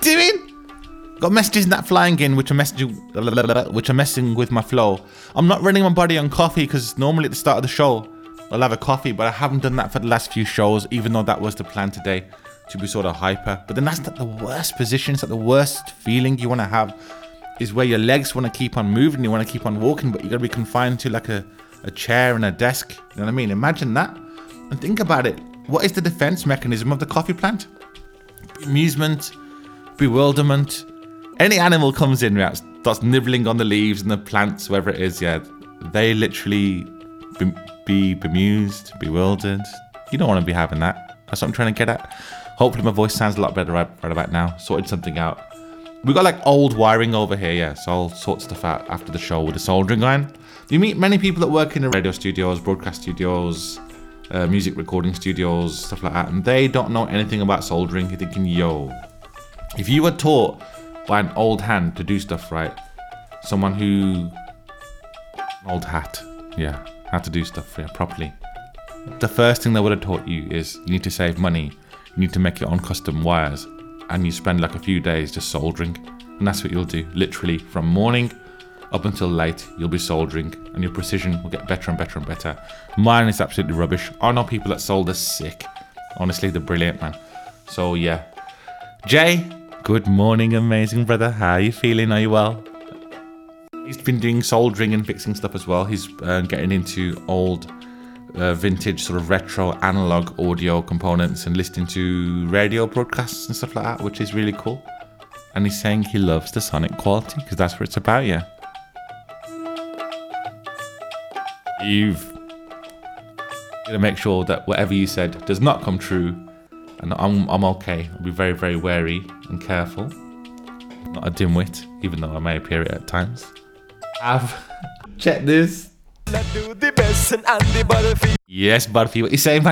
doing? Got messages not flying in, which are messing with my flow. I'm not running my body on coffee because normally at the start of the show, I'll have a coffee, but I haven't done that for the last few shows, even though that was the plan today, to be sort of hyper. But then that's not the worst position. It's not the worst feeling you want to have, is where your legs want to keep on moving, you want to keep on walking, but you got to be confined to like a chair and a desk. You know what I mean? Imagine that. And think about it. What is the defense mechanism of the coffee plant? Amusement, bewilderment. Any animal comes in, starts nibbling on the leaves and the plants, whatever it is, they literally be bemused, bewildered. You don't want to be having that. That's what I'm trying to get at. Hopefully my voice sounds a lot better right about now. Sorted something out. We got like old wiring over here, so I'll sort stuff out after the show with a soldering iron. You meet many people that work in the radio studios, broadcast studios, music recording studios, stuff like that, and they don't know anything about soldering. You're thinking, yo, if you were taught by an old hand to do stuff right, someone who, old hat, how to do stuff properly, the first thing they would have taught you is you need to save money, you need to make your own custom wires, and you spend like a few days just soldering, and that's what you'll do. Literally from morning up until late, you'll be soldering, and your precision will get better and better and better. Mine is absolutely rubbish. I know people that solder sick. Honestly, they're brilliant, man. So yeah. Jay, good morning, amazing brother. How are you feeling? Are you well? He's been doing soldering and fixing stuff as well. He's getting into old vintage sort of retro analog audio components and listening to radio broadcasts and stuff like that, which is really cool. And he's saying he loves the sonic quality because that's what it's about, yeah. You've got to make sure that whatever you said does not come true, and I'm okay. I'll be very, very wary and careful. Not a dimwit, even though I may appear it at times. Check this. Yes, Barfi, what you saying, man?